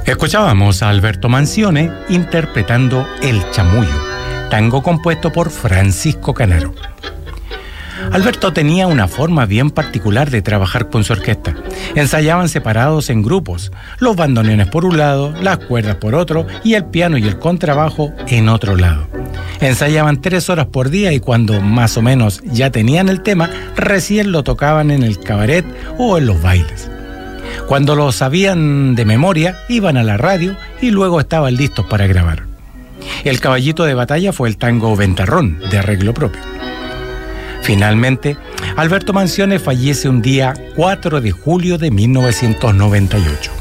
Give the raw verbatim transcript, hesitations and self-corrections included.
Escuchábamos a Alberto Manzione interpretando El Chamullo, tango compuesto por Francisco Canaro. Alberto tenía una forma bien particular de trabajar con su orquesta. Ensayaban separados en grupos, los bandoneones por un lado, las cuerdas por otro y el piano y el contrabajo en otro lado. Ensayaban tres horas por día y cuando más o menos ya tenían el tema, recién lo tocaban en el cabaret o en los bailes. Cuando lo sabían de memoria, iban a la radio y luego estaban listos para grabar. El caballito de batalla fue el tango Ventarrón, de arreglo propio. Finalmente, Alberto Manzione fallece un día cuatro de julio de mil novecientos noventa y ocho.